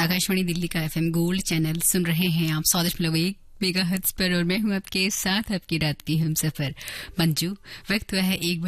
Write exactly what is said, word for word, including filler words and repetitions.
आकाशवाणी दिल्ली का FM gold channel सुन रहे हैं आप सौ दशमलव एक मेगा हर्ट्ज पर और मैं हूं आपके साथ आपकी रात की हमसफर मंजू। वक्त हुआ है एक